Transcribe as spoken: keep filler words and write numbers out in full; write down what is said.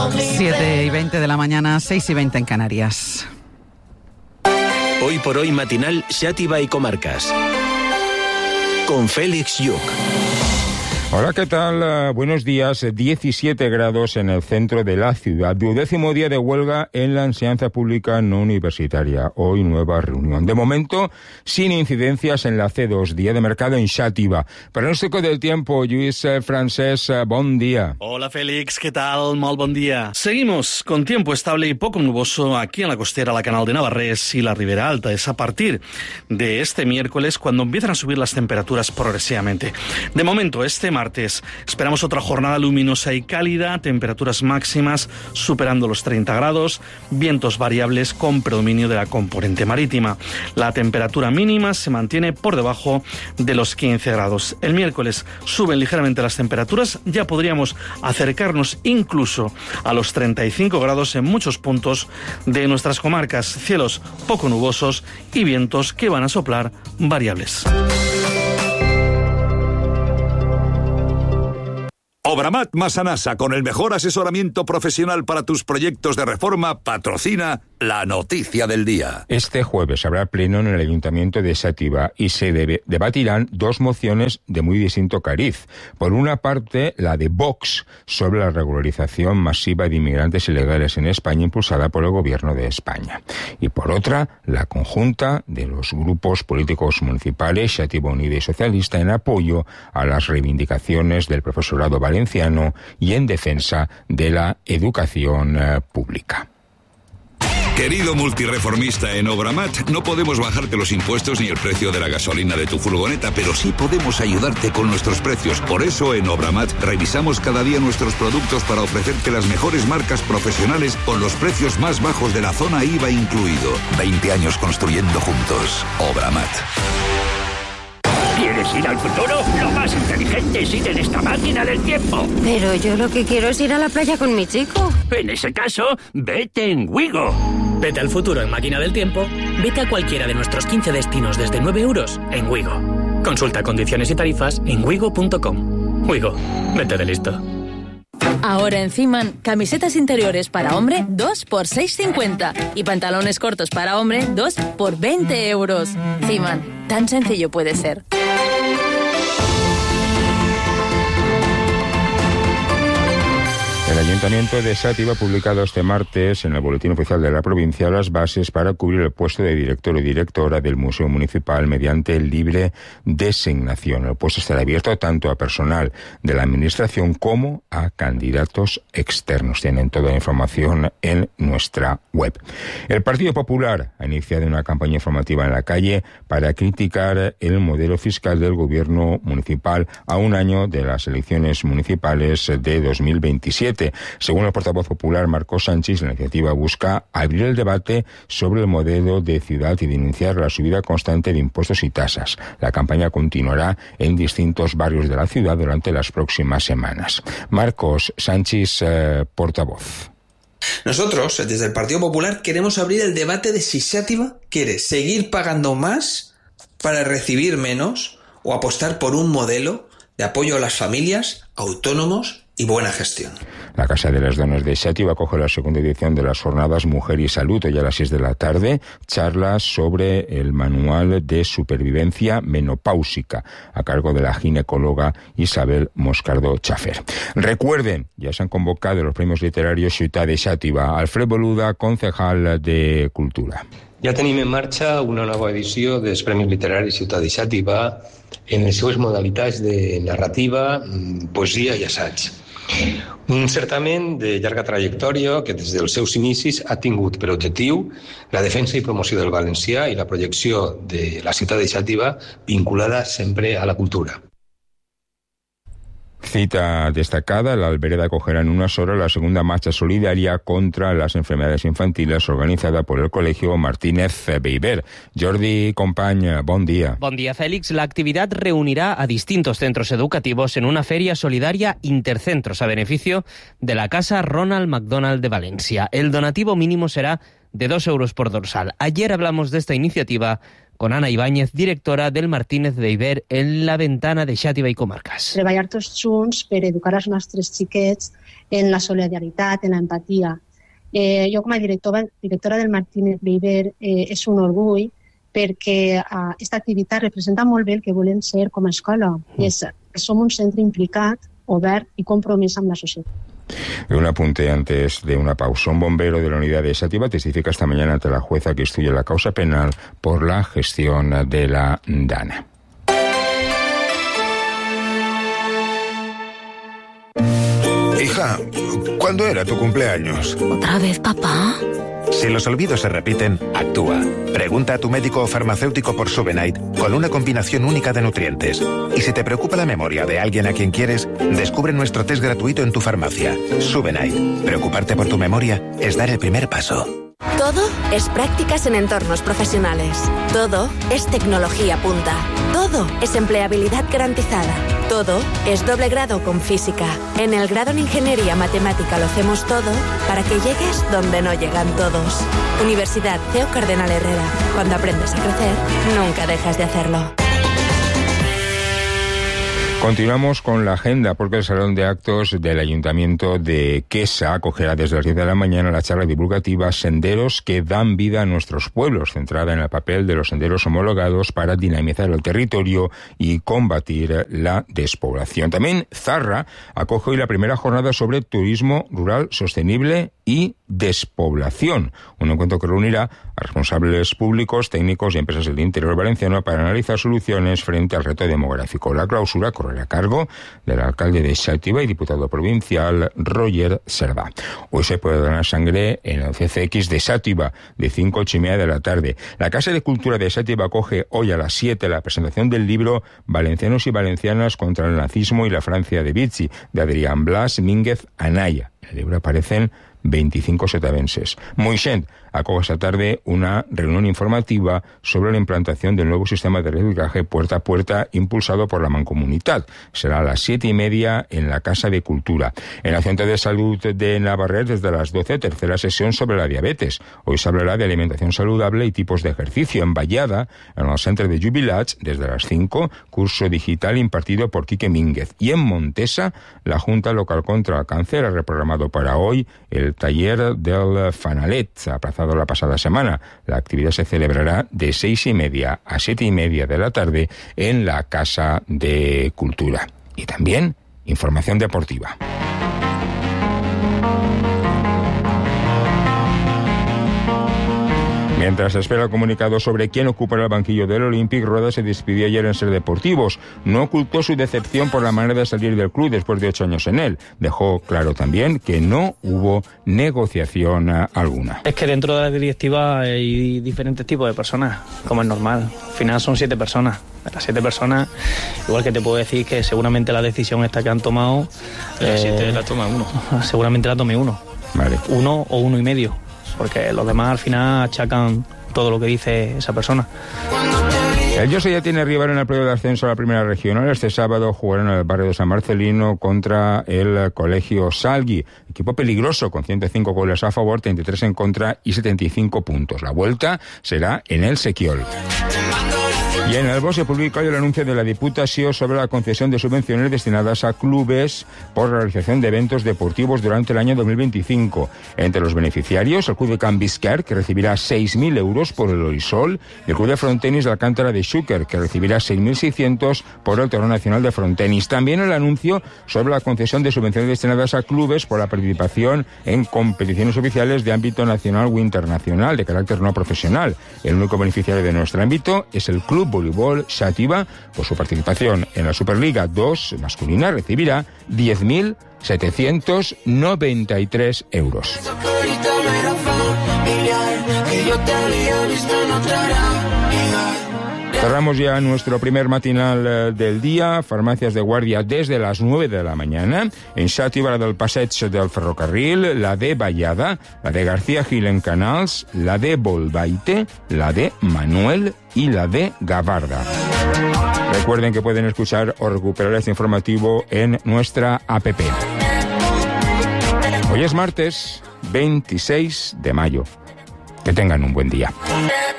siete y veinte de la mañana, seis y veinte en Canarias. Hoy por hoy matinal Xàtiva y Comarcas. Con Félix Lluc. Hola, ¿qué tal? Uh, buenos días. diecisiete grados en el centro de la ciudad. Duodécimo día de huelga en la enseñanza pública no universitaria. Hoy nueva reunión. De momento, sin incidencias en la C dos, día de mercado en Xàtiva. Pronóstico del tiempo, Lluís eh, Francés, eh, buen día. Hola, Félix, ¿qué tal? Molt buen día. Seguimos con tiempo estable y poco nuboso aquí en la costera, la Canal de Navarrés y la Ribera Alta. Es a partir de este miércoles cuando empiezan a subir las temperaturas progresivamente. De momento, este martes esperamos otra jornada luminosa y cálida, temperaturas máximas superando los treinta grados, vientos variables con predominio de la componente marítima. La temperatura mínima se mantiene por debajo de los quince grados. El miércoles suben ligeramente las temperaturas, ya podríamos acercarnos incluso a los treinta y cinco grados en muchos puntos de nuestras comarcas. Cielos poco nubosos y vientos que van a soplar variables. Obramat Massanassa, con el mejor asesoramiento profesional para tus proyectos de reforma, patrocina la noticia del día. Este jueves habrá pleno en el Ayuntamiento de Xàtiva y se debe, debatirán dos mociones de muy distinto cariz. Por una parte, la de Vox sobre la regularización masiva de inmigrantes ilegales en España impulsada por el Gobierno de España. Y por otra, la conjunta de los grupos políticos municipales Xàtiva Unida y Socialista en apoyo a las reivindicaciones del profesorado valenciano y en defensa de la educación eh, pública. Querido multireformista en Obramat, no podemos bajarte los impuestos ni el precio de la gasolina de tu furgoneta, pero sí podemos ayudarte con nuestros precios. Por eso en Obramat revisamos cada día nuestros productos para ofrecerte las mejores marcas profesionales con los precios más bajos de la zona I V A incluido. veinte años construyendo juntos. Obramat. ¿Quieres ir al futuro? Lo más inteligente es ir en esta máquina del tiempo. Pero yo lo que quiero es ir a la playa con mi chico. En ese caso, vete en Wigo. Vete al futuro en Máquina del Tiempo. Vete a cualquiera de nuestros quince destinos desde nueve euros en Wigo. Consulta condiciones y tarifas en wigo punto com. Wigo, vete de listo. Ahora en Ciman, camisetas interiores para hombre dos por seis cincuenta y pantalones cortos para hombre dos por veinte euros. Ciman, tan sencillo puede ser. El Ayuntamiento de Xàtiva ha publicado este martes en el Boletín Oficial de la provincia las bases para cubrir el puesto de director o directora del Museo Municipal mediante libre designación. El puesto estará abierto tanto a personal de la Administración como a candidatos externos. Tienen toda la información en nuestra web. El Partido Popular ha iniciado una campaña informativa en la calle para criticar el modelo fiscal del Gobierno municipal a un año de las elecciones municipales de dos mil veintisiete. Según el portavoz popular Marcos Sánchez, la iniciativa busca abrir el debate sobre el modelo de ciudad y denunciar la subida constante de impuestos y tasas. La campaña continuará en distintos barrios de la ciudad durante las próximas semanas. Marcos Sánchez, eh, portavoz. Nosotros, desde el Partido Popular, queremos abrir el debate de si Xàtiva quiere seguir pagando más para recibir menos o apostar por un modelo de apoyo a las familias, autónomos y buena gestión. La Casa de las Dones de Xàtiva acoge la segunda edición de las jornadas Mujer y Salud, hoy a las seis de la tarde, charlas sobre el manual de supervivencia menopáusica, a cargo de la ginecóloga Isabel Moscardo Chafer. Recuerden, ya se han convocado los premios literarios Ciutat de Xàtiva. Alfred Boluda, concejal de Cultura. Ja tenim en marxa una nova edició dels Premis Literaris Ciutat de Xàtiva en les seues modalitats de narrativa, poesia i assaig. Un certamen de llarga trajectòria que des dels seus inicis ha tingut per objectiu la defensa i promoció del valencià i la projecció de la ciutat de Xàtiva vinculada sempre a la cultura. Cita destacada, la Albereda acogerá en unas horas la segunda marcha solidaria contra las enfermedades infantiles organizada por el Colegio Martínez Beiber. Jordi Company, buen día. Buen día, Félix. La actividad reunirá a distintos centros educativos en una feria solidaria intercentros a beneficio de la Casa Ronald McDonald de Valencia. El donativo mínimo será de dos euros por dorsal. Ayer hablamos de esta iniciativa con Ana Ibáñez, directora del Martínez de Iber en la Ventana de Xàtiva i Comarques. Treballar tots junts per educar els nostres xiquets en la solidaritat, en l'empatia. Eh, jo com a directora, directora del Martínez de Iber eh, és un orgull perquè aquesta uh, activitat representa molt bé el que volem ser com a escola. Mm. És, som un centre implicat, obert i compromès amb la societat. Un apunte antes de una pausa. Un bombero de la unidad de Xàtiva testifica esta mañana ante la jueza que instruye la causa penal por la gestión de la Dana. Hija, ¿cuándo era tu cumpleaños? ¿Otra vez, papá? Si los olvidos se repiten, actúa. Pregunta a tu médico o farmacéutico por Subenite, con una combinación única de nutrientes. Y si te preocupa la memoria de alguien a quien quieres, descubre nuestro test gratuito en tu farmacia. Subenite. Preocuparte por tu memoria es dar el primer paso. Todo es prácticas en entornos profesionales. Todo es tecnología punta. Todo es empleabilidad garantizada. Todo es doble grado con física. En el grado en Ingeniería Matemática lo hacemos todo para que llegues donde no llegan todos. Universidad C E U Cardenal Herrera. Cuando aprendes a crecer, nunca dejas de hacerlo. Continuamos con la agenda porque el Salón de Actos del Ayuntamiento de Quesa acogerá desde las diez de la mañana la charla divulgativa Senderos que dan vida a nuestros pueblos, centrada en el papel de los senderos homologados para dinamizar el territorio y combatir la despoblación. También Zarra acoge hoy la primera jornada sobre turismo rural sostenible y despoblación, un encuentro que reunirá a responsables públicos, técnicos y empresas del interior valenciano para analizar soluciones frente al reto demográfico. La clausura correrá a cargo del alcalde de Xàtiva y diputado provincial Roger Cerdà. Hoy se puede donar sangre en el C C X de Xàtiva de cinco a ocho y media de la tarde. La Casa de Cultura de Xàtiva acoge hoy a las siete la presentación del libro Valencianos y Valencianas contra el nazismo y la Francia de Vichy, de Adrián Blas Mínguez Anaya. En el libro aparecen veinticinco sotavenses. Moixent acoge esta tarde una reunión informativa sobre la implantación del nuevo sistema de reciclaje puerta a puerta impulsado por la Mancomunitat. Será a las siete y media en la Casa de Cultura. En el Centro de Salud de Navarrés, desde las doce, tercera sesión sobre la diabetes. Hoy se hablará de alimentación saludable y tipos de ejercicio. En Vallada, en el Centre de Jubilats, desde las cinco, curso digital impartido por Quique Mínguez. Y en Montesa, la Junta Local contra el Cáncer ha reprogramado para hoy el taller del Fanalet, aplazado la pasada semana. La actividad se celebrará de seis y media a siete y media de la tarde en la Casa de Cultura. Y también información deportiva. Mientras se espera el comunicado sobre quién ocupará el banquillo del Olympic, Rueda se despidió ayer en Ser Deportivos. No ocultó su decepción por la manera de salir del club después de ocho años en él. Dejó claro también que no hubo negociación alguna. Es que dentro de la directiva hay diferentes tipos de personas, como es normal. Al final son siete personas. De las siete personas, igual que te puedo decir que seguramente la decisión esta que han tomado... De las eh, siete la toma uno. Seguramente la tome uno. Vale. Uno o uno y medio. Porque los demás al final achacan todo lo que dice esa persona. El Llosa ya tiene rival en el playoff de ascenso a la primera regional. Este sábado jugarán en el barrio de San Marcelino contra el Colegio Salgui. Equipo peligroso con ciento cinco goles a favor, treinta y tres en contra y setenta y cinco puntos. La vuelta será en el Sequiol. Y en el Bo se publicó el anuncio de la Diputació sobre la concesión de subvenciones destinadas a clubes por la realización de eventos deportivos durante el año dos mil veinticinco. Entre los beneficiarios, el Club de Can Bisquer, que recibirá seis mil euros por el Orisol, y el Club de Frontenis de Alcántara de Xúquer, que recibirá seis mil seiscientos por el Torneo Nacional de Frontenis. También el anuncio sobre la concesión de subvenciones destinadas a clubes por la participación en competiciones oficiales de ámbito nacional o internacional, de carácter no profesional. El único beneficiario de nuestro ámbito es el Club Voleibol Xàtiva. Por su participación en la Superliga dos masculina recibirá diez mil setecientos noventa y tres euros. Cerramos ya nuestro primer matinal del día. Farmacias de guardia desde las nueve de la mañana. En Xàtiva, la del Passeig del Ferrocarril, la de Vallada, la de García Gil en Canals, la de Bolbaite, la de Manuel y la de Gavarda. Recuerden que pueden escuchar o recuperar este informativo en nuestra app. Hoy es martes veintiséis de mayo. Que tengan un buen día.